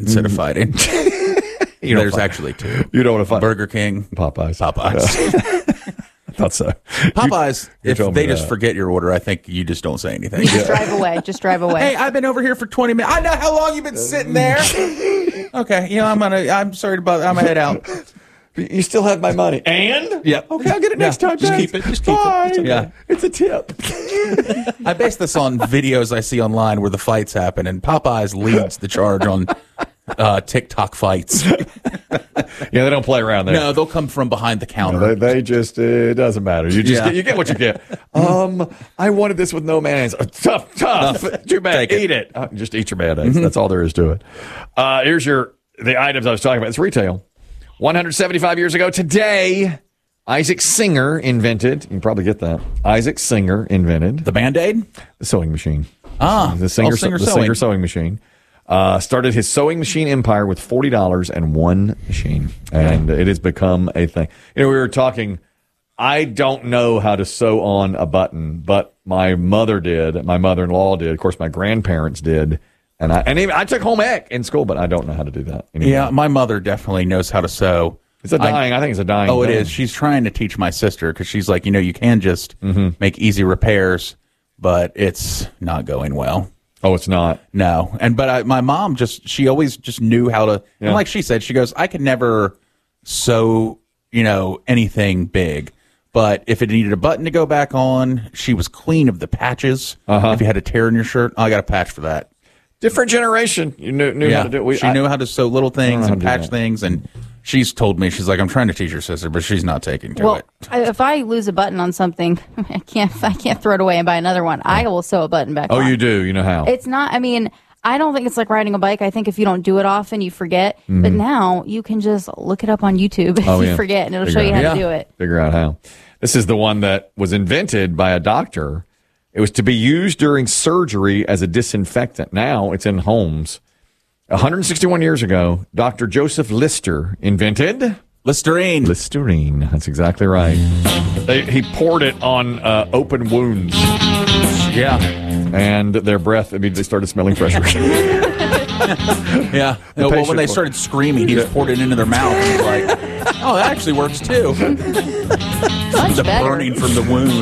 instead of fighting. There's actually two. You don't want to fight Burger King, Popeyes. Popeyes. I thought so. Popeyes, you if told me they just that. forget your order, I think you just don't say anything. Just drive away. Just drive away. Hey, I've been over here for 20 minutes. I know how long you've been sitting there. Okay, I'm sorry to bother. I'm going to head out. You still have my money. And? Yeah. Okay, I'll get it next time. Just thanks. keep it. Just keep Bye. it. It's okay. Yeah. It's a tip. I base this on videos I see online where the fights happen, and Popeyes leads the charge on TikTok fights. Yeah, they don't play around there. No, they'll come from behind the counter. They just, it doesn't matter. You just you get what you get. I wanted this with no mayonnaise. Tough. Too bad. Take it. Eat it. Just eat your mayonnaise. That's all there is to it. Here's the items I was talking about. It's retail. 175 years ago today, Isaac Singer invented, you can probably get that. Isaac Singer invented The Band-Aid? the sewing machine. The Singer sewing. sewing machine. Started his sewing machine empire with $40 and one machine. And it has become a thing. We were talking, I don't know how to sew on a button, but my mother did. My mother-in-law did. Of course, my grandparents did. And even I took home ec in school, but I don't know how to do that anymore. Yeah, my mother definitely knows how to sew. It's I think it's a dying Oh, it thing. is. She's trying to teach my sister because she's like, you can just make easy repairs, but it's not going well. Oh, it's not. No. But my mom she always just knew how to, and like she said, she goes, I could never sew, anything big. But if it needed a button to go back on, she was clean of the patches. If you had a tear in your shirt, I got a patch for that. Different generation. You knew how to do it. She knew how to sew little things and patch that. things, and she's told me, she's like, I'm trying to teach your sister, but she's not taking to it. If I lose a button on something, I can't throw it away and buy another one. I will sew a button back on. Oh, you do? You know how? It's not, I don't think it's like riding a bike. I think if you don't do it often, you forget. But now you can just look it up on YouTube if you forget, and it'll show you how to do it. Figure out how. This is the one that was invented by a doctor. It was to be used during surgery as a disinfectant. Now it's in homes. 161 years ago, Dr. Joseph Lister invented Listerine. Listerine. That's exactly right. He poured it on open wounds. Yeah. And their breath immediately started smelling fresher. Yeah. Well, when they started screaming, he just poured it into their mouth. And was like, oh, that actually works too. Much The better. burning from the wound.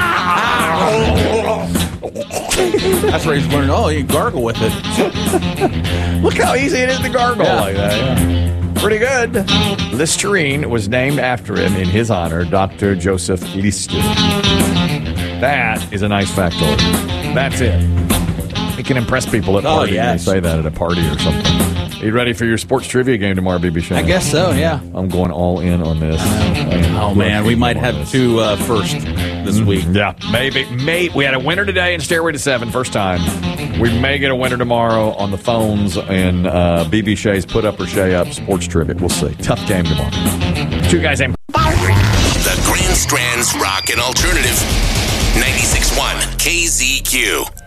That's where he's learning, you can gargle with it. Look how easy it is to gargle like that. Yeah. Pretty good. Listerine was named after him in his honor, Dr. Joseph Lister. That is a nice factoid. That's it. It can impress people at parties when they say that at a party or something. Are you ready for your sports trivia game tomorrow, BB Shane? I guess so, yeah. I'm going all in on this. Oh, man, we might have two first this week. Yeah, maybe. We had a winner today in Stairway to 7, first time. We may get a winner tomorrow on the phones and BB Shay's Put Up or Shay Up sports trivia. We'll see. Tough game tomorrow. Two guys named The Grand Strand's Rock and Alternative 96.1 KZQ.